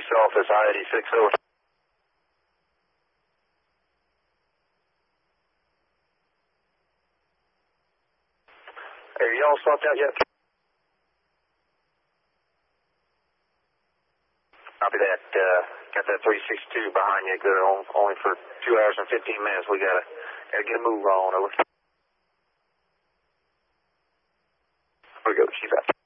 office, I-86 over. Are y'all swapped out yet? Copy that. Got that 362 behind you. Good. Only for 2 hours and 15 minutes. We gotta get a move on. Over. Here we go. Chief out.